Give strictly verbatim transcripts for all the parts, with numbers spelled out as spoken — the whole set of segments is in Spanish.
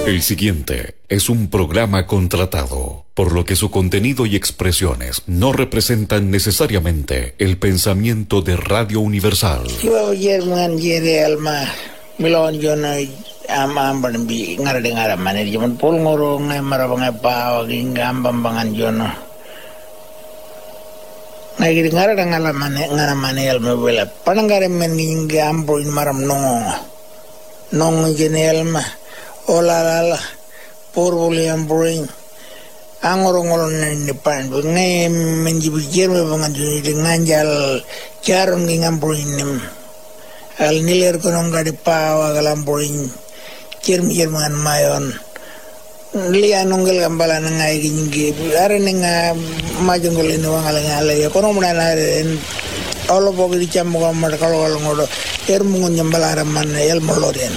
El siguiente es un programa contratado, por lo que su contenido y expresiones no representan necesariamente el pensamiento de Radio Universal. Yo Jerman Jere Alma Milon Jono Amam Banbi Ngara Manir Jaman Pulngoro Ngai Marabang Pa Gingam Bambangan Jono Ngai ngara ngala mane ngara mane al mebela panangare meningam boin maram nong nong jenel ma ola la por boliam boin angorongolon ni pan ngai menjibi jerme bangan di nganjal charon ngam boin al niler konong gadi pawa galam boin jermi jerman mayon liya nongel gambala ngai gingi are ninga majungol ni wangala ngala ya kono muna na en olo bogi di chammo gamma kalo kalo ngodo er mu nyambala man el moloren.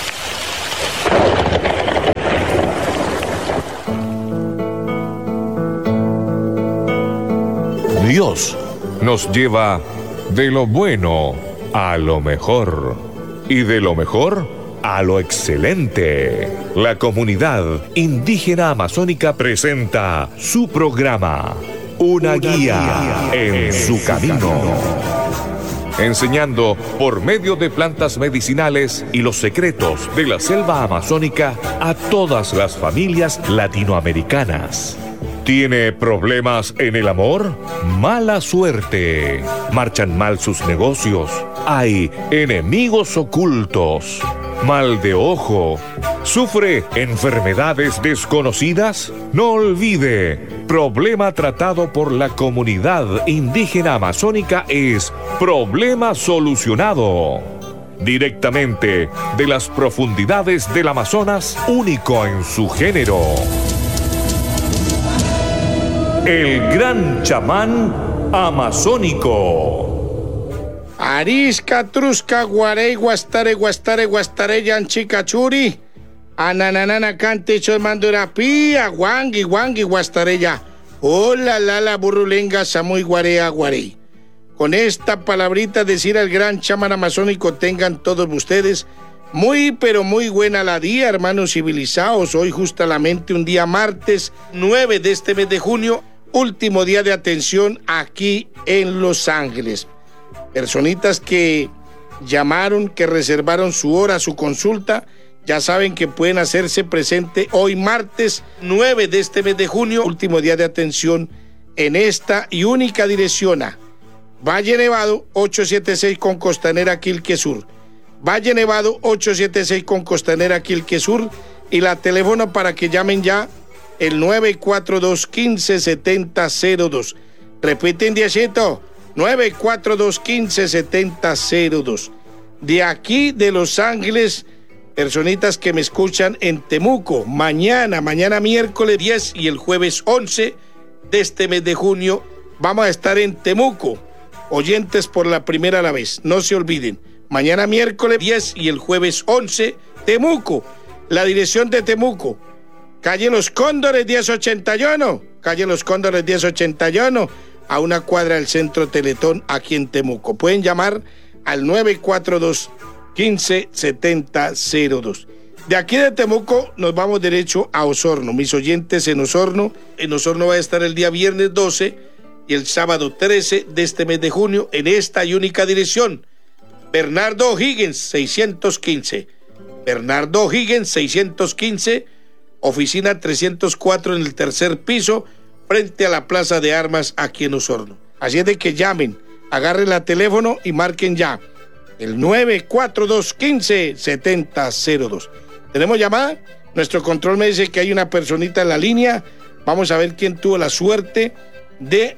Dios nos lleva de lo bueno a lo mejor y de lo mejor a lo excelente. La comunidad indígena amazónica presenta su programa, Una, Una guía, guía en, en su camino. camino. Enseñando por medio de plantas medicinales y los secretos de la selva amazónica a todas las familias latinoamericanas. ¿Tiene problemas en el amor? Mala suerte. Marchan mal sus negocios. Hay enemigos ocultos. Mal de ojo. ¿Sufre enfermedades desconocidas? No olvide, problema tratado por la comunidad indígena amazónica es problema solucionado. Directamente de las profundidades del Amazonas, único en su género. El gran chamán amazónico. Arisca, trusca, guarey, guastare, guastare, guastare, yanchicachuri. Ananana, cante, chomandurapi, aguangui, guangui, guastareya. Hola, lala, burrulenga, samuy, guarea, guarey. Con esta palabrita decir al gran chamán amazónico, tengan todos ustedes muy, pero muy buena la día, hermanos civilizados. Hoy justamente un día martes, nueve de este mes de junio, último día de atención aquí en Los Ángeles. Personitas que llamaron, que reservaron su hora, su consulta, ya saben que pueden hacerse presente hoy martes nueve de este mes de junio, último día de atención en esta y única dirección a Valle Nevado ochocientos setenta y seis con Costanera Quilque Sur. Valle Nevado ochocientos setenta y seis con Costanera Quilque Sur, y la teléfono para que llamen ya el nueve cuatro dos, quince, setenta, cero dos. Repiten diecito, nueve cuatro dos, quince, setenta, cero dos. De aquí de Los Ángeles, personitas que me escuchan en Temuco, mañana, mañana miércoles diez y el jueves once de este mes de junio, vamos a estar en Temuco. Oyentes por la primera vez, no se olviden. Mañana miércoles diez y el jueves once, Temuco. La dirección de Temuco, calle Los Cóndores diez ochenta y uno, calle Los Cóndores diez ochenta y uno, a una cuadra del Centro Teletón aquí en Temuco. Pueden llamar al nueve cuatro dos, quince, setenta, cero dos. De aquí de Temuco nos vamos derecho a Osorno. Mis oyentes en Osorno, en Osorno va a estar el día viernes doce y el sábado trece de este mes de junio en esta y única dirección. Bernardo O'Higgins, seiscientos quince. Bernardo O'Higgins, seiscientos quince, oficina trescientos cuatro en el tercer piso, frente a la Plaza de Armas aquí en Osorno. Así es de que llamen, agarren el teléfono y marquen ya el nueve cuatro dos, quince, setenta, cero dos. ¿Tenemos llamada? Nuestro control me dice que hay una personita en la línea. Vamos a ver quién tuvo la suerte de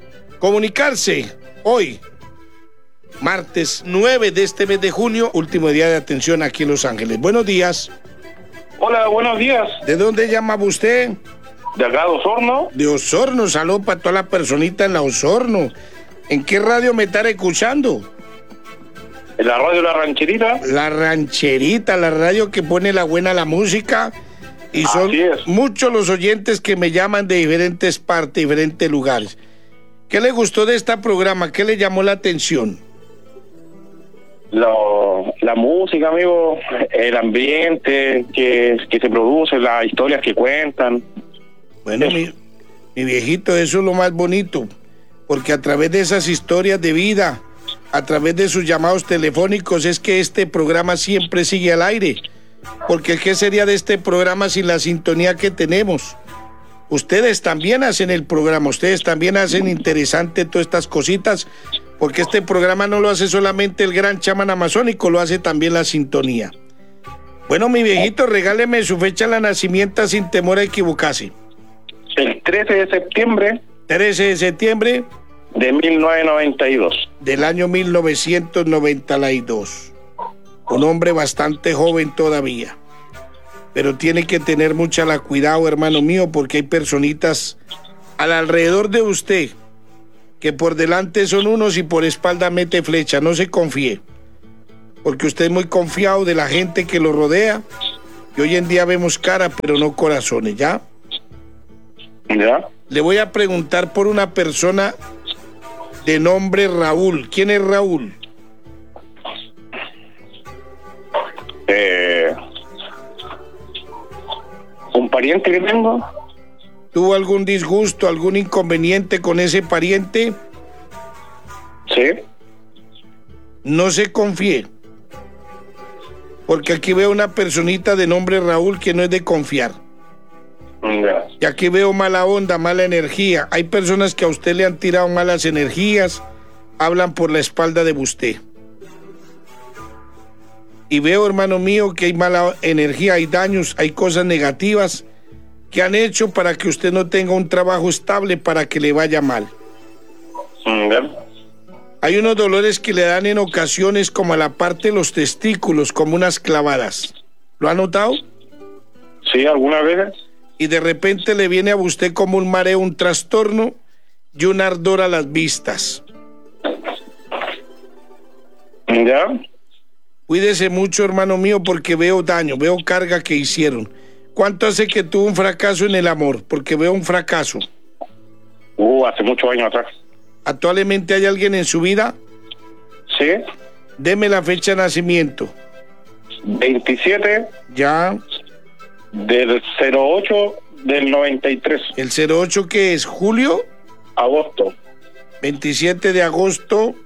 comunicarse hoy, martes nueve de este mes de junio, último día de atención aquí en Los Ángeles. Buenos días. Hola, buenos días. ¿De dónde llama usted? De acá de Osorno. De Osorno, salud para toda la personita en la Osorno. ¿En qué radio me estará escuchando? En la radio La Rancherita. La Rancherita, la radio que pone la buena la música. Y son muchos los oyentes que me llaman de diferentes partes, diferentes lugares. ¿Qué le gustó de este programa? ¿Qué le llamó la atención? lo- la música, amigo, el ambiente que, que se produce, las historias que cuentan. Bueno, mi, mi viejito, eso es lo más bonito, porque a través de esas historias de vida, a través de sus llamados telefónicos, es que este programa siempre sigue al aire. Porque ¿qué sería de este programa sin la sintonía que tenemos? Ustedes también hacen el programa, ustedes también hacen interesante todas estas cositas, porque este programa no lo hace solamente el gran chamán amazónico, lo hace también la sintonía. Bueno, mi viejito, regáleme su fecha de nacimiento sin temor a equivocarse. El trece de septiembre trece de septiembre de mil novecientos noventa y dos. del año mil novecientos noventa y dos. Un hombre bastante joven todavía. Pero tiene que tener mucha la cuidado, hermano mío, porque hay personitas al alrededor de usted que por delante son unos y por espalda mete flecha. No se confíe, porque usted es muy confiado de la gente que lo rodea y hoy en día vemos cara pero no corazones, ¿ya? ¿Ya? Le voy a preguntar por una persona de nombre Raúl. ¿Quién es Raúl? Eh, un pariente que tengo. ¿Tuvo algún disgusto, algún inconveniente con ese pariente? Sí. No se confíe, porque aquí veo una personita de nombre Raúl que no es de confiar. Ya. Y aquí veo mala onda, mala energía. Hay personas que a usted le han tirado malas energías, hablan por la espalda de usted. Y veo, hermano mío, que hay mala energía, hay daños, hay cosas negativas que han hecho para que usted no tenga un trabajo estable, para que le vaya mal. Ya. Hay unos dolores que le dan en ocasiones como a la parte de los testículos, como unas clavadas. ¿Lo ha notado? Sí, algunas veces. Y de repente le viene a usted como un mareo, un trastorno y un ardor a las vistas. Ya. Cuídese mucho, hermano mío, porque veo daño, veo carga que hicieron. ¿Cuánto hace que tuvo un fracaso en el amor? Porque veo un fracaso. Uh, hace muchos años atrás. ¿Actualmente hay alguien en su vida? Sí. Deme la fecha de nacimiento. veintisiete Ya. del cero ocho del noventa y tres. ¿El cero ocho qué es? ¿Julio? Agosto. veintisiete de agosto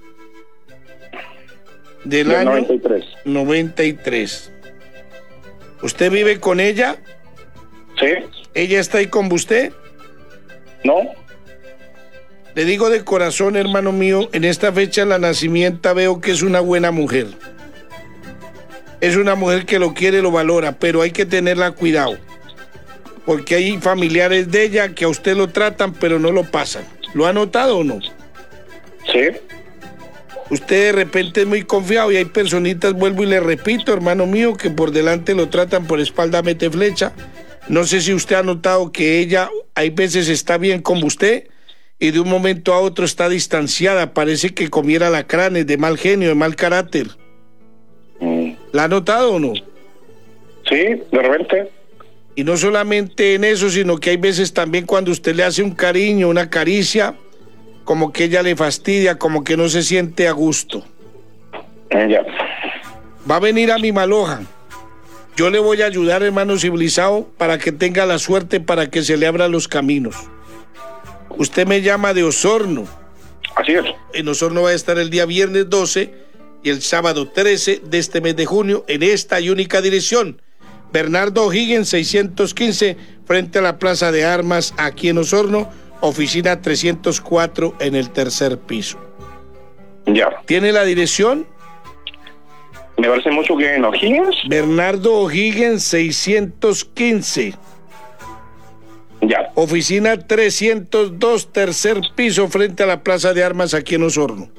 del Del año noventa y tres. noventa y tres. ¿Usted vive con ella? Sí. ¿Ella está ahí con usted? No. Le digo de corazón, hermano mío, en esta fecha de la nacimiento veo que es una buena mujer. Es una mujer que lo quiere, lo valora, pero hay que tenerla cuidado. Porque hay familiares de ella que a usted lo tratan, pero no lo pasan. ¿Lo ha notado o no? Sí. Usted de repente es muy confiado y hay personitas, vuelvo y le repito, hermano mío, que por delante lo tratan, por espalda mete flecha. No sé si usted ha notado que ella hay veces está bien con usted y de un momento a otro está distanciada, parece que comiera alacranes, de mal genio, de mal carácter. Mm. ¿La ha notado o no? Sí, de repente. Y no solamente en eso, sino que hay veces también cuando usted le hace un cariño, una caricia, como que ella le fastidia, como que no se siente a gusto. Ya. Va a venir a mi Maloja. Yo le voy a ayudar, hermano civilizado, para que tenga la suerte, para que se le abran los caminos. Usted me llama de Osorno. Así es. En Osorno va a estar el día viernes doce y el sábado trece de este mes de junio en esta y única dirección. Bernardo O'Higgins seiscientos quince, frente a la Plaza de Armas, aquí en Osorno, oficina trescientos cuatro en el tercer piso. Ya. ¿Tiene la dirección? Me parece mucho que en O'Higgins. Bernardo O'Higgins seiscientos quince. Ya. Oficina trescientos dos, tercer piso, frente a la Plaza de Armas, aquí en Osorno.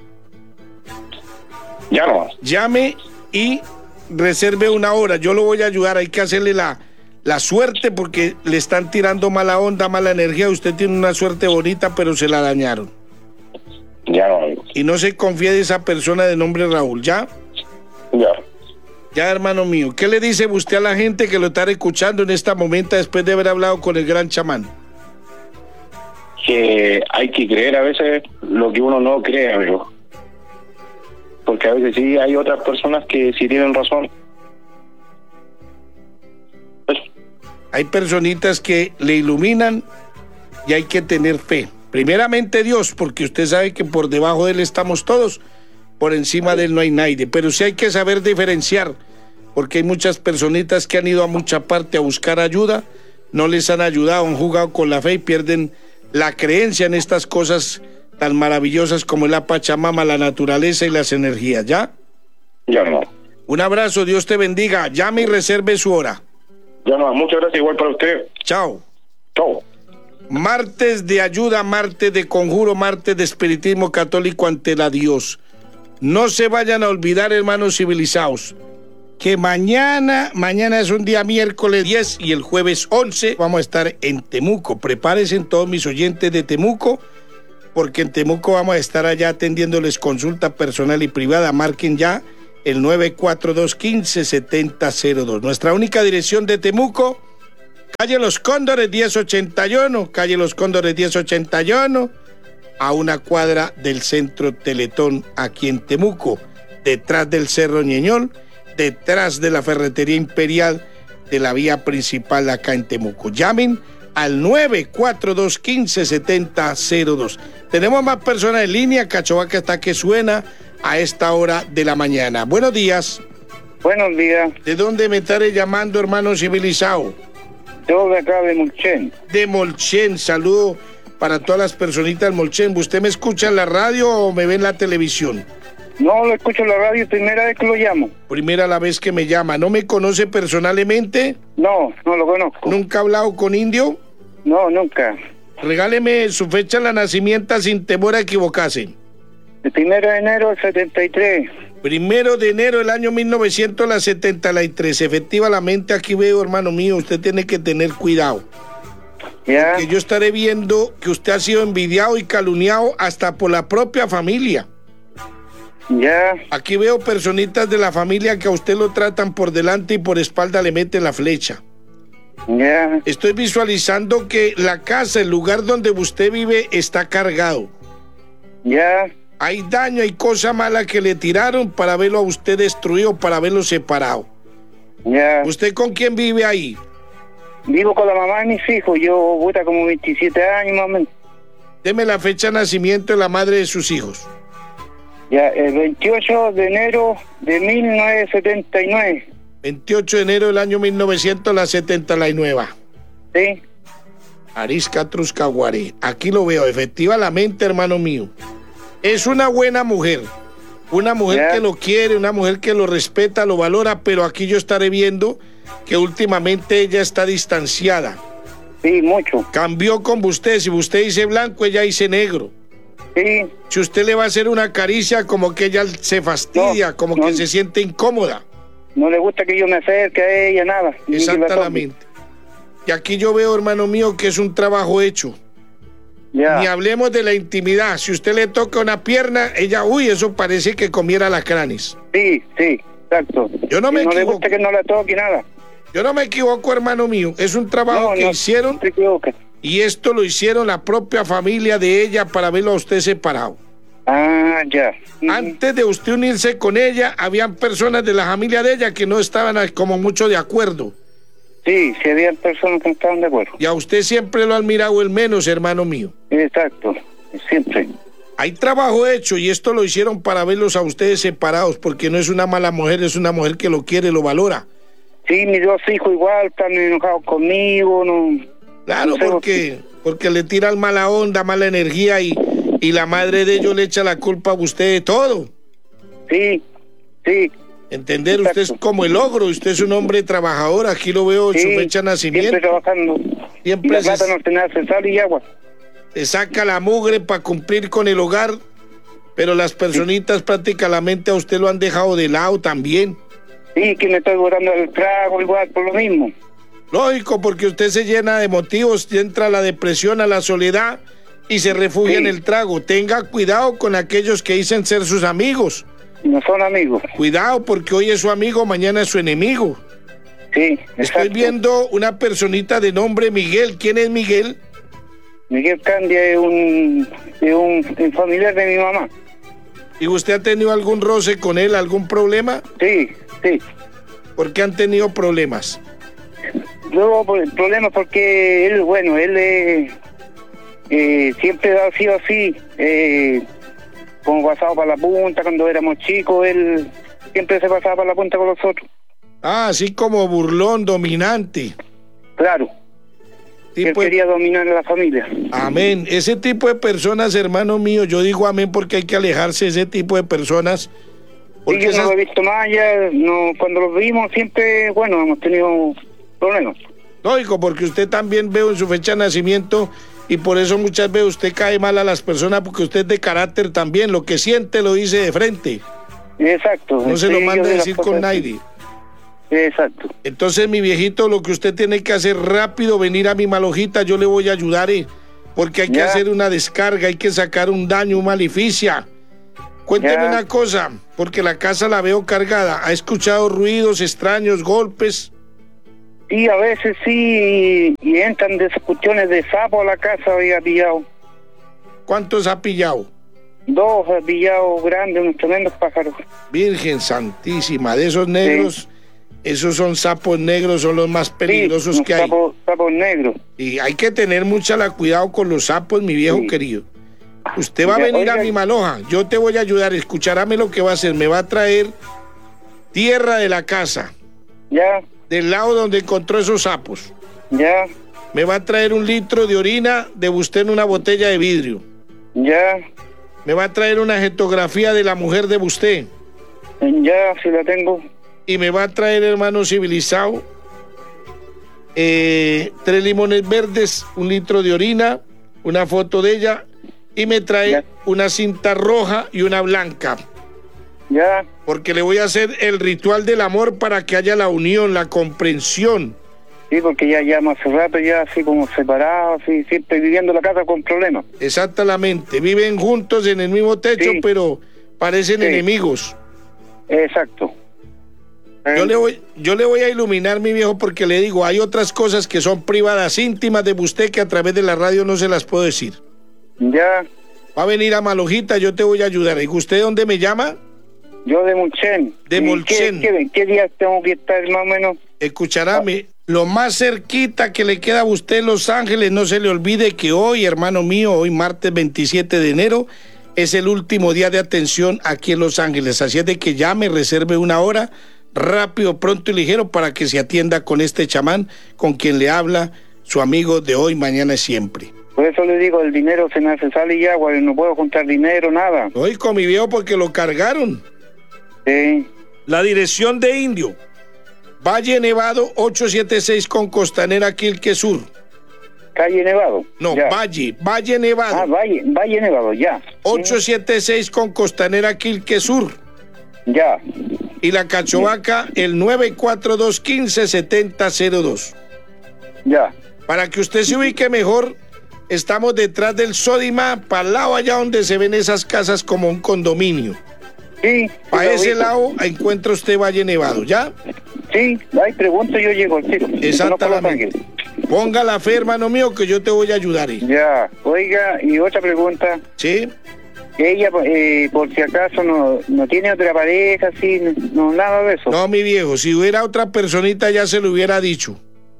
Ya no. Llame y reserve una hora. Yo lo voy a ayudar. Hay que hacerle la, la suerte porque le están tirando mala onda, mala energía. Usted tiene una suerte bonita, pero se la dañaron. Ya no, amigo. Y no se confíe de esa persona de nombre Raúl. ¿Ya? Ya. Ya, hermano mío. ¿Qué le dice usted a la gente que lo está escuchando en este momento después de haber hablado con el gran chamán? Que hay que creer a veces lo que uno no cree, amigo. porque a veces sí hay otras personas que sí tienen razón. Eso. Hay personitas que le iluminan y hay que tener fe. Primeramente Dios, porque usted sabe que por debajo de él estamos todos, por encima de él no hay nadie, pero sí hay que saber diferenciar, porque hay muchas personitas que han ido a mucha parte a buscar ayuda, no les han ayudado, han jugado con la fe y pierden la creencia en estas cosas tan maravillosas como es la Pachamama, la naturaleza y las energías, ¿ya? Ya no. Un abrazo, Dios te bendiga, llame y reserve su hora. Ya no, muchas gracias, igual para usted. Chao. Chao. Martes de ayuda, martes de conjuro, martes de espiritismo católico ante la Dios. No se vayan a olvidar, hermanos civilizados, que mañana, mañana es un día miércoles diez y el jueves once vamos a estar en Temuco. Prepárense todos mis oyentes de Temuco, porque en Temuco vamos a estar allá atendiéndoles consulta personal y privada. Marquen ya el nueve cuatro dos, uno cinco, siete cero cero dos. Nuestra única dirección de Temuco, calle Los Cóndores diez ochenta y uno, calle Los Cóndores diez ochenta y uno, a una cuadra del Centro Teletón aquí en Temuco, detrás del Cerro Ñeñol, detrás de la Ferretería Imperial de la vía principal acá en Temuco. Llamen al nueve cuatro dos, uno cinco, siete cero cero dos. Tenemos más personas en línea. Cachovaca está que suena a esta hora de la mañana. Buenos días. Buenos días. ¿De dónde me estaré llamando, hermano civilizado? Yo de acá de Molchen. De Molchen. Saludo para todas las personitas del Molchen. ¿Usted me escucha en la radio o me ve en la televisión? No lo escucho en la radio, primera vez que lo llamo. Primera la vez que me llama. ¿No me conoce personalmente? No, no lo conozco. ¿Nunca ha hablado con indio? No, nunca. Regáleme su fecha de nacimiento sin temor a equivocarse. El primero de enero del setenta y tres. Primero de enero del año mil novecientos setenta y tres. Efectivamente, aquí veo, hermano mío, usted tiene que tener cuidado. Ya. Porque yo estaré viendo que usted ha sido envidiado y calumniado hasta por la propia familia. Ya. Aquí veo personitas de la familia que a usted lo tratan por delante y por espalda le meten la flecha. Ya. Estoy visualizando que la casa, el lugar donde usted vive, está cargado. Ya. Hay daño, hay cosa mala que le tiraron para verlo a usted destruido, para verlo separado. Ya. ¿Usted con quién vive ahí? Vivo con la mamá de mis hijos, yo voy a como veintisiete años más o menos. Deme la fecha de nacimiento de la madre de sus hijos. Ya, el veintiocho de enero de mil novecientos setenta y nueve. veintiocho de enero del año mil novecientos setenta y nueve. Sí. Arisca Truscaguaré. Aquí lo veo, efectivamente, hermano mío. Es una buena mujer. Una mujer yeah. que lo quiere, una mujer que lo respeta, lo valora, pero aquí yo estaré viendo que últimamente ella está distanciada. Sí, mucho. Cambió con usted. Si usted dice blanco, ella dice negro. Sí. Si usted le va a hacer una caricia, como que ella se fastidia, no, como no, que se siente incómoda. No le gusta que yo me acerque a ella, nada. Exactamente. Y aquí yo veo, hermano mío, que es un trabajo hecho. Ya. Ni hablemos de la intimidad. Si usted le toca una pierna, ella, uy, eso parece que comiera alacranes. Sí, sí, exacto. Yo no me y no equivoco. le gusta que no la toque nada. Yo no me equivoco, hermano mío. Es un trabajo no, que no, hicieron. No te equivocas. Y esto lo hicieron la propia familia de ella para verlo a usted separado. Ah, ya. Mm. Antes de usted unirse con ella, habían personas de la familia de ella que no estaban como mucho de acuerdo. Sí, sí había personas que no estaban de acuerdo. Y a usted siempre lo han mirado el menos, hermano mío. Exacto, siempre. Hay trabajo hecho y esto lo hicieron para verlos a ustedes separados, porque no es una mala mujer, es una mujer que lo quiere, lo valora. Sí, mis dos hijos igual están enojados conmigo, no... Claro, no sé porque, porque le tiran mala onda, mala energía y, y la madre de ellos le echa la culpa a usted de todo. Sí, sí. Entender, Exacto. usted es como el ogro, usted es un hombre trabajador, aquí lo veo en sí, su fecha de nacimiento. Siempre trabajando. Siempre y la se, plata no tiene hace sal y agua. se saca la mugre para cumplir con el hogar, pero las personitas sí. prácticamente a usted lo han dejado de lado también. Sí, que me estoy botando el trago igual por lo mismo. Lógico, porque usted se llena de motivos, entra a la depresión, a la soledad y se refugia sí. en el trago. Tenga cuidado con aquellos que dicen ser sus amigos. No son amigos. Cuidado, porque hoy es su amigo, mañana es su enemigo. Sí, exacto. Estoy viendo una personita de nombre Miguel. ¿Quién es Miguel? Miguel Candia es un, es un, un familiar de mi mamá. ¿Y usted ha tenido algún roce con él, algún problema? Sí, sí. ¿Por qué han tenido problemas? Luego, por el problema porque él, bueno, él eh, eh, siempre ha sido así, eh, como pasado para la punta cuando éramos chicos, él siempre se pasaba para la punta con nosotros. Ah, así como burlón, dominante. Claro. Tipo Él de... quería dominar a la familia. Amén. Ese tipo de personas, hermano mío, yo digo amén porque hay que alejarse de ese tipo de personas. Porque sí, yo esas... no lo he visto más, ya, no, cuando los vimos siempre, bueno, hemos tenido problemas. Lógico, porque usted también veo en su fecha de nacimiento y por eso muchas veces usted cae mal a las personas porque usted es de carácter también, lo que siente lo dice de frente. Exacto. No se lo manda a decir con nadie. Exacto. Entonces, mi viejito, lo que usted tiene que hacer rápido, venir a mi malojita, yo le voy a ayudar, eh, porque hay ya. que hacer una descarga, hay que sacar un daño, un maleficia. Cuénteme ya. una cosa, porque la casa la veo cargada. ¿Ha escuchado ruidos extraños, golpes? Sí, a veces sí, y entran de esas cuestiones de sapo a la casa, había pillado. ¿Cuántos ha pillado? Dos ha pillado grandes, unos tremendos pájaros. Virgen Santísima, de esos negros... Sí. Esos son sapos negros, son los más peligrosos sí, que hay. Sapos, sapos negros. Y hay que tener mucha la cuidado con los sapos, mi viejo sí. querido. Usted va a venir Oiga. a mi maloja, yo te voy a ayudar, escucharame lo que va a hacer. Me va a traer tierra de la casa. Ya. Del lado donde encontró esos sapos. Ya. Me va a traer un litro de orina de usted en una botella de vidrio. Ya. Me va a traer una fotografía de la mujer de usted. Ya, si la tengo. Y me va a traer, hermano civilizado, eh, tres limones verdes, un litro de orina, una foto de ella, y me trae ya. una cinta roja y una blanca. Ya. Porque le voy a hacer el ritual del amor para que haya la unión, la comprensión. Sí, porque ya llevamos hace rato ya así como separados, así, siempre viviendo en la casa con problemas. Exactamente, viven juntos en el mismo techo, sí. pero parecen sí. enemigos. Exacto. Yo le, voy, yo le voy a iluminar, mi viejo, porque le digo, hay otras cosas que son privadas, íntimas de usted, que a través de la radio no se las puedo decir. Ya. Va a venir a Malojita, yo te voy a ayudar. ¿Y usted dónde me llama? Yo de Molchen. De Molchen. ¿Qué, qué, qué días tengo que estar más o menos? Escucharame, lo más cerquita que le queda a usted en Los Ángeles, no se le olvide que hoy, hermano mío, hoy martes veintisiete de enero, es el último día de atención aquí en Los Ángeles. Así es de que llame, reserve una hora, rápido, pronto y ligero, para que se atienda con este chamán con quien le habla su amigo de hoy, mañana y siempre. Por eso le digo, el dinero se me hace sal y agua, no puedo juntar dinero, nada. Hoy con mi viejo porque lo cargaron. Sí. La dirección de Indio, Valle Nevado ochocientos setenta y seis con Costanera Quilque Sur. Calle Nevado. No, ya. Valle, Valle Nevado. Ah, Valle, Valle Nevado, ya. ochocientos setenta y seis con Costanera Quilque Sur. Ya. Y la Cachovaca, el nueve cuatro dos uno cinco siete cero cero dos. Ya. Para que usted se ubique mejor, estamos detrás del Sodima, para el lado allá donde se ven esas casas como un condominio. Sí. Para ese lado encuentra usted Valle Nevado, ¿ya? Sí, hay preguntas, yo llego al tiro. Exactamente. Ponga la fe, hermano mío, que yo te voy a ayudar. ¿eh? Ya. Oiga, y otra pregunta. Sí. Ella, eh, por si acaso, no, no tiene otra pareja, así, no, nada de eso. No, mi viejo, si hubiera otra personita ya se lo hubiera dicho.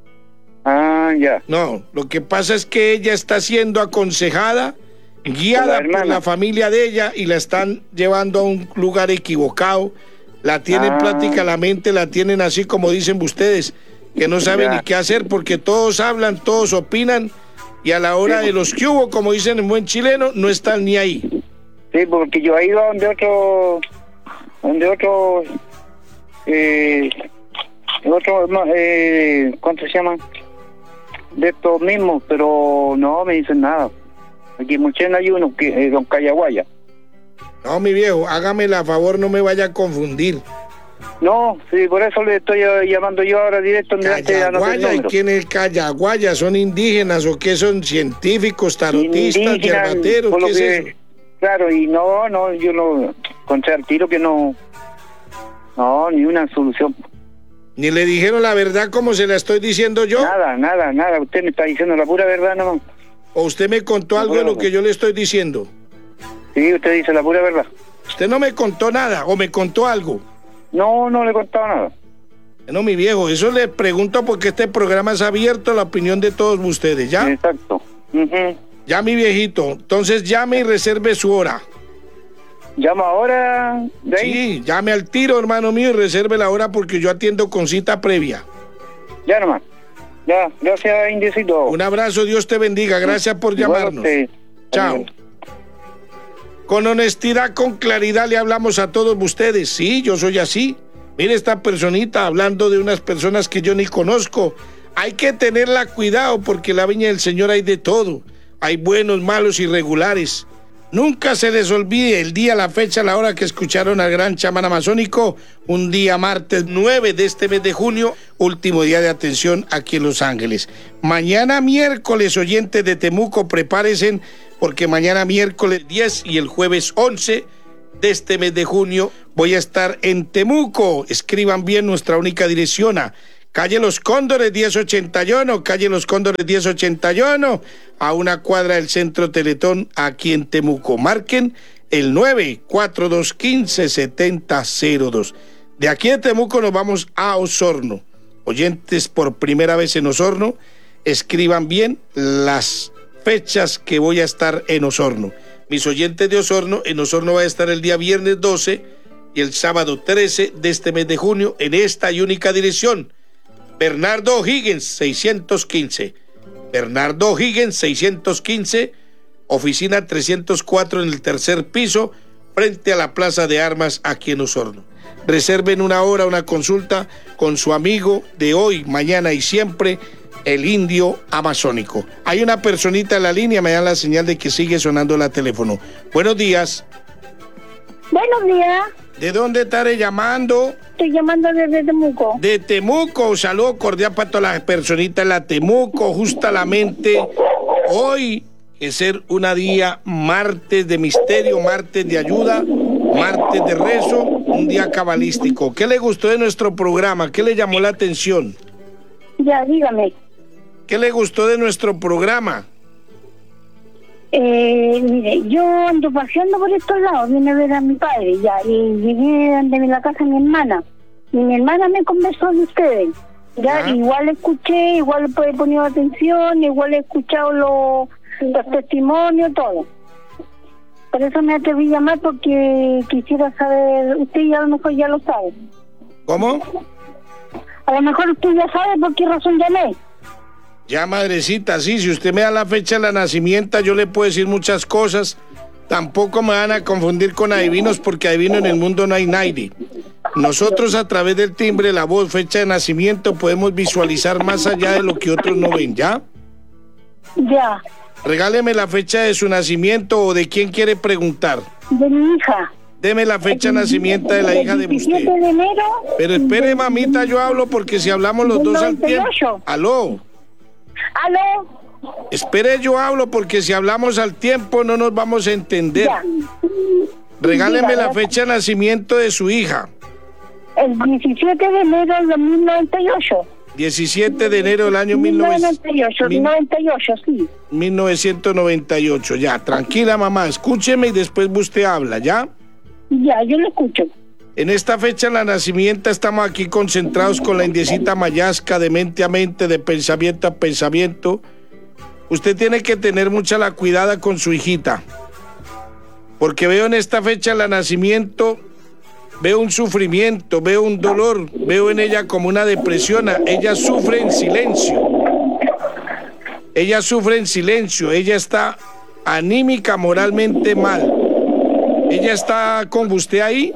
Ah, ya. No, lo que pasa es que ella está siendo aconsejada, guiada por la familia de ella y la están llevando a un lugar equivocado. La tienen ah. prácticamente, la tienen así como dicen ustedes, que no saben ya. ni qué hacer porque todos hablan, todos opinan y a la hora sí. de los que hubo, como dicen en buen chileno, no están ni ahí. Sí, porque yo he ido a donde otro, donde otro, eh, otro, eh, ¿cuánto se llama? De estos mismos, pero no me dicen nada. Aquí en Molchen hay uno, que eh, don Cayaguaya. No, mi viejo, hágame la favor, no me vaya a confundir. No, sí, por eso le estoy llamando yo ahora directo. Cayaguaya, ¿y quién es Cayaguaya? ¿Son indígenas o qué son? ¿Científicos, tarotistas, yerbateros? ¿Qué es que, eso? Claro, y no, no, yo no, contra el tiro que no, no, ni una solución. ¿Ni le dijeron la verdad como se la estoy diciendo yo? Nada, nada, nada, usted me está diciendo la pura verdad, ¿no? ¿O usted me contó algo de lo que yo le estoy diciendo? Sí, usted dice la pura verdad. Usted no me contó nada, o me contó algo. No, no le he contado nada. No, mi viejo, eso le pregunto porque este programa es abierto a la opinión de todos ustedes, ¿ya? Exacto. Uh-huh. Ya, mi viejito, entonces llame y reserve su hora. ¿Llama ahora de ahí? Sí, llame al tiro, hermano mío, y reserve la hora porque yo atiendo con cita previa. Ya nomás. Ya, gracias, Indiecito. Un abrazo, Dios te bendiga, gracias por llamarnos. Chao. Con honestidad, con claridad le hablamos a todos ustedes. Sí, yo soy así. Mire esta personita hablando de unas personas que yo ni conozco. Hay que tenerla cuidado porque en la viña del Señor hay de todo. Hay buenos, malos y regulares. Nunca se les olvide el día, la fecha, la hora que escucharon al gran chamán amazónico. Un día martes nueve de este mes de junio, último día de atención aquí en Los Ángeles. Mañana miércoles, oyentes de Temuco, prepárense porque mañana miércoles diez y el jueves once de este mes de junio voy a estar en Temuco. Escriban bien nuestra única dirección: a calle Los Cóndores diez ochenta y uno, calle Los Cóndores diez ochenta y uno, a una cuadra del Centro Teletón aquí en Temuco. Marquen el nueve cuatro dos uno cinco siete cero cero dos. De aquí de Temuco nos vamos a Osorno. Oyentes por primera vez en Osorno, escriban bien las fechas que voy a estar en Osorno. Mis oyentes de Osorno, en Osorno va a estar el día viernes doce y el sábado trece de este mes de junio en esta y única dirección. Bernardo Higgins seiscientos quince. Bernardo Higgins seiscientos quince, oficina trescientos cuatro en el tercer piso, frente a la Plaza de Armas aquí en Osorno. Reserven una hora, una consulta con su amigo de hoy, mañana y siempre, el indio amazónico. Hay una personita en la línea, me dan la señal de que sigue sonando la teléfono. Buenos días. Buenos días. ¿De dónde estaré llamando? Estoy llamando desde Temuco. De Temuco, saludo cordial para todas las personitas en la Temuco, justamente hoy, que ser un día martes de misterio, martes de ayuda, martes de rezo, un día cabalístico. ¿Qué le gustó de nuestro programa? ¿Qué le llamó la atención? Ya, dígame. ¿Qué le gustó de nuestro programa? Eh, mire, yo ando paseando por estos lados, vine a ver a mi padre, ya, y llegué ante la casa de mi hermana, y mi hermana me conversó de ustedes, ya, ¿Ya? Igual escuché, igual he ponido atención, igual he escuchado los, los testimonios, todo. Por eso me atreví a llamar, porque quisiera saber, usted ya a lo mejor ya lo sabe. ¿Cómo? A lo mejor usted ya sabe por qué razón llamé. Ya, madrecita, sí, si usted me da la fecha de la nacimiento, yo le puedo decir muchas cosas. Tampoco me van a confundir con adivinos, porque adivino en el mundo no hay nadie. Nosotros, a través del timbre, la voz, fecha de nacimiento, podemos visualizar más allá de lo que otros no ven, ¿ya? Ya. Regáleme la fecha de su nacimiento, o de quién quiere preguntar. De mi hija. Deme la fecha de nacimiento de la hija de usted. diecisiete de enero. Pero espere, mamita, yo hablo, porque si hablamos los dos al tiempo... ¿Aló? ¿Aló? Espere, yo hablo, porque si hablamos al tiempo no nos vamos a entender. Ya. Regáleme Diga, la fecha de nacimiento de su hija. El diecisiete de enero del mil noventa y ocho. diecisiete de enero del año mil novecientos noventa y ocho, mil... noventa y ocho, sí. mil novecientos noventa y ocho, ya. Tranquila, mamá, escúcheme y después usted habla, ¿ya? Ya, yo lo escucho. En esta fecha de la nacimiento estamos aquí concentrados con la indiecita Mayasca, de mente a mente, de pensamiento a pensamiento. Usted tiene que tener mucha la cuidada con su hijita, porque veo en esta fecha de la nacimiento, veo un sufrimiento, veo un dolor, veo en ella como una depresión. Ella sufre en silencio. Ella sufre en silencio. Ella está anímica, moralmente mal. ¿Ella está con usted ahí?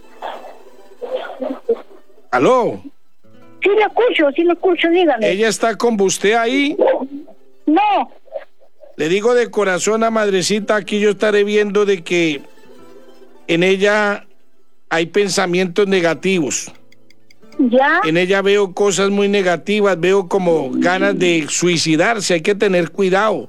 ¿Aló? Sí lo escucho, sí lo escucho, dígame. ¿Ella está con usted ahí? No. Le digo de corazón a madrecita, aquí yo estaré viendo de que en ella hay pensamientos negativos. ¿Ya? En ella veo cosas muy negativas, veo como ganas de suicidarse, hay que tener cuidado.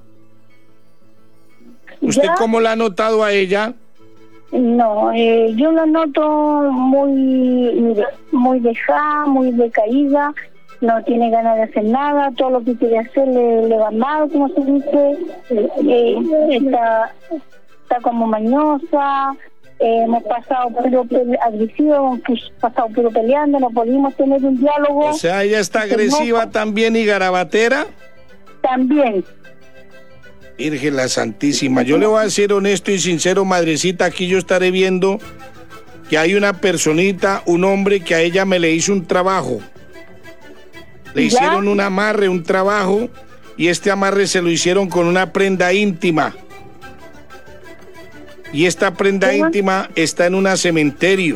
¿Usted ¿Ya? cómo la ha notado a ella? No, eh, yo la noto muy, muy dejada, muy decaída, no tiene ganas de hacer nada, todo lo que quiere hacer le, le va mal, como se dice, eh, está, está como mañosa, Eh, hemos pasado pero agresivos, hemos pues, pasado pero peleando, no pudimos tener un diálogo. O sea, ella está agresiva también y garabatera. También. Virgen la Santísima, yo le voy a ser honesto y sincero, madrecita, aquí yo estaré viendo que hay una personita, un hombre que a ella me le hizo un trabajo. Le ¿Ya? hicieron un amarre, un trabajo, y este amarre se lo hicieron con una prenda íntima. Y esta prenda ¿Ya? íntima está en un cementerio.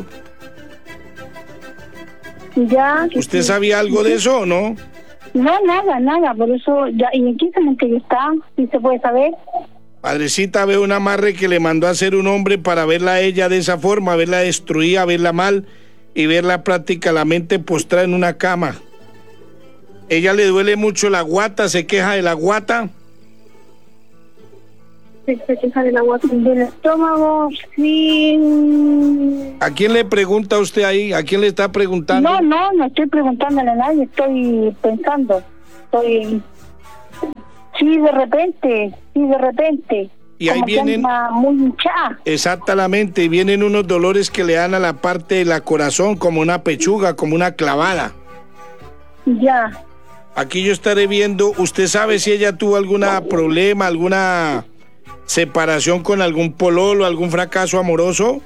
Ya. ¿Usted sabía algo de eso o no? No, nada, nada, por eso, ya, ¿y en qué cementerio está? Si se puede saber. Padrecita, ve un amarre que le mandó a hacer un hombre para verla a ella de esa forma, verla destruida, verla mal y verla prácticamente postrada en una cama. Ella le duele mucho la guata, se queja de la guata. Se queja de la guata del estómago, sí. ¿A quién le pregunta usted ahí? ¿A quién le está preguntando? No, no, no estoy preguntándole a nadie, estoy pensando. Estoy... Sí, de repente, sí, de repente. Y ahí Como que vienen... anda muy hinchada. Exactamente, y vienen unos dolores que le dan a la parte de la corazón, como una pechuga, como una clavada. Ya. Aquí yo estaré viendo, ¿usted sabe si ella tuvo algún problema, alguna separación con algún pololo, algún fracaso amoroso?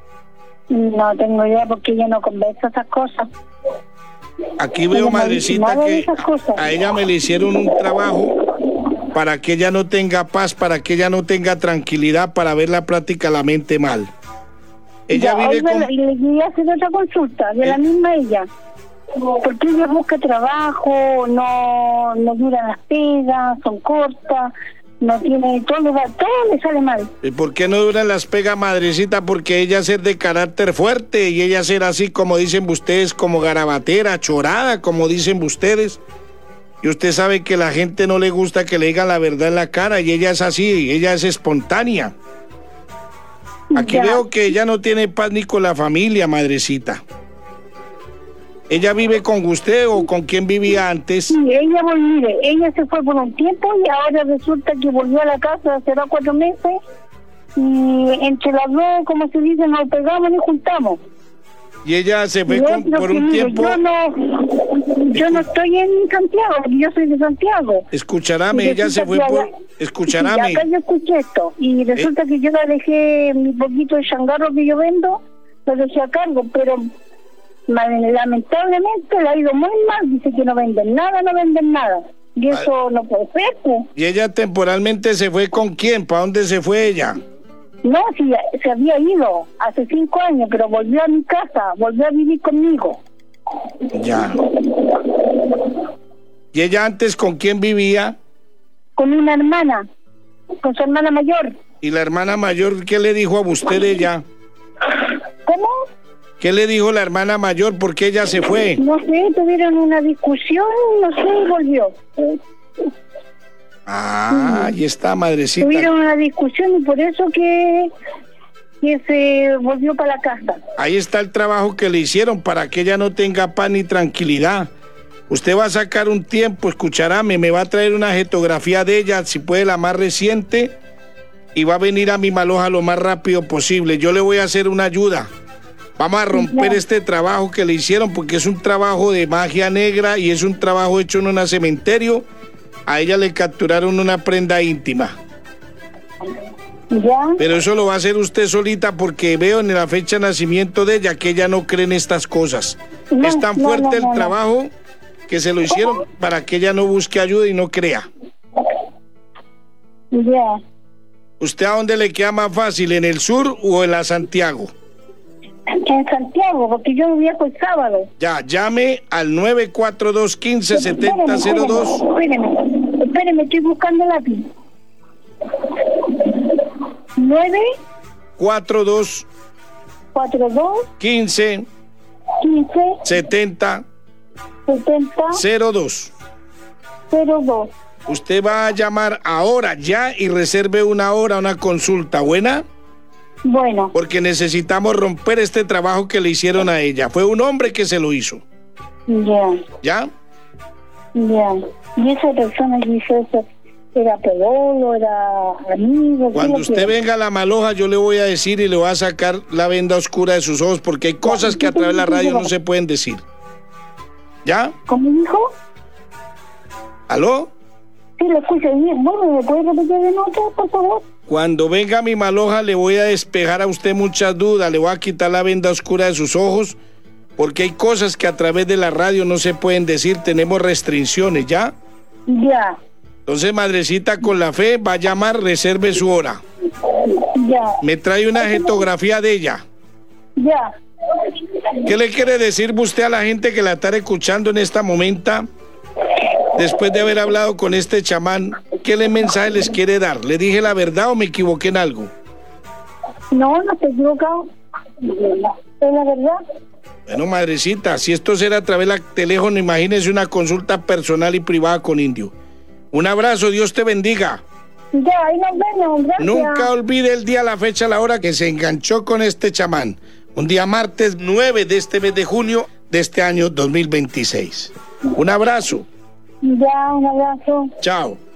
No tengo idea porque ella no conversa esas cosas. Aquí veo, madrecita, que a ella me le hicieron un trabajo para que ella no tenga paz, para que ella no tenga tranquilidad, para verla prácticamente mal. Ella ya, vive oiga, con... y le quería hacer otra consulta de ¿Eh? la misma ella. Porque ella busca trabajo, no, no duran las pegas, son cortas, no tiene, todo le, va, todo le sale mal. ¿Y por qué no duran las pegas, madrecita? Porque ella ser de carácter fuerte y ella ser así como dicen ustedes, como garabatera, chorada, como dicen ustedes. Y usted sabe que la gente no le gusta que le digan la verdad en la cara y ella es así, ella es espontánea. Aquí Ya. veo que ella no tiene paz ni con la familia, madrecita. ¿Ella vive con usted o con quién vivía antes? Sí, ella volvió, ella se fue por un tiempo y ahora resulta que volvió a la casa hace dos cuatro meses y entre las dos, como se dice, nos pegamos y juntamos. Y ella se fue Y con- es lo por que un digo, tiempo... Yo no, yo no estoy en Santiago, yo soy de Santiago. Escucharame, Y ella se resulta fue que por... allá- Escucharame. Y acá yo escuché esto y resulta que yo la dejé mi poquito de changarro que yo vendo, lo dejé a cargo, pero ma- lamentablemente le ha ido muy mal, dice que no venden nada, no venden nada. Y eso no puede ser, pues. ¿Y ella temporalmente se fue con quién? ¿Para dónde se fue ella? No, sí, se había ido hace cinco años, pero volvió a mi casa, volvió a vivir conmigo. Ya. ¿Y ella antes con quién vivía? Con una hermana, con su hermana mayor. ¿Y la hermana mayor qué le dijo a usted de ella? ¿Cómo? ¿Qué le dijo la hermana mayor? ¿Por qué ella se fue? No sé, tuvieron una discusión, no sé, y volvió. Ah, ahí está, madrecita. Tuvieron una discusión y por eso que, que se volvió para la casa. Ahí está el trabajo que le hicieron para que ella no tenga paz ni tranquilidad. Usted va a sacar un tiempo, escucharame, me va a traer una fotografía de ella, si puede la más reciente, y va a venir a mi Maloja lo más rápido posible. Yo le voy a hacer una ayuda. Vamos a romper Ya. este trabajo que le hicieron porque es un trabajo de magia negra y es un trabajo hecho en un cementerio. A ella le capturaron una prenda íntima. ¿Ya? Pero eso lo va a hacer usted solita porque veo en la fecha de nacimiento de ella que ella no cree en estas cosas. No, es tan no, fuerte no, el no, no. trabajo que se lo hicieron para que ella no busque ayuda y no crea. Ya. ¿Usted a dónde le queda más fácil, en el sur o en la Santiago? En Santiago, porque yo viajo el sábado. Ya, llame al nueve cuatro dos, uno cinco, siete cero cero dos. Espéreme, espéreme, estoy buscando el lápiz. nueve cuatro dos, cuatro dos quince, quince setenta, setenta cero dos. cero dos. Usted va a llamar ahora, ya, y reserve una hora, una consulta, ¿buena? Bueno, Porque necesitamos romper este trabajo que le hicieron a ella. Fue un hombre que se lo hizo, ya, ¿ya? ya. Y esa persona que hizo eso, era pedolo, era amigo. Cuando usted venga a La Maloja, yo le voy a decir y le voy a sacar la venda oscura de sus ojos, porque hay cosas que a través de la radio no se pueden decir. ¿Ya? ¿Cómo dijo? ¿Aló? Sí, lo escucho bien. Bueno, ¿me puede repetir de nuevo, por favor? Cuando venga a Mi Maloja, le voy a despejar a usted muchas dudas, le voy a quitar la venda oscura de sus ojos, porque hay cosas que a través de la radio no se pueden decir, tenemos restricciones, ¿ya? Ya. Entonces, madrecita, con la fe, va a llamar, reserve su hora. Ya. Me trae una fotografía de ella. Ya. ¿Qué le quiere decir usted a la gente que la está escuchando en esta momento? Después de haber hablado con este chamán, ¿qué le mensaje les quiere dar? ¿Le dije la verdad o me equivoqué en algo? No, no te he equivocado. Es la verdad. Bueno, madrecita, si esto será a través del teléfono, imagínese una consulta personal y privada con Indio. Un abrazo, Dios te bendiga. Ya, ahí nos vemos, gracias. Nunca olvide el día, la fecha, la hora que se enganchó con este chamán. Un día martes nueve de este mes de junio de este año dos mil veintiséis. Un abrazo. Ya, un abrazo. Chao.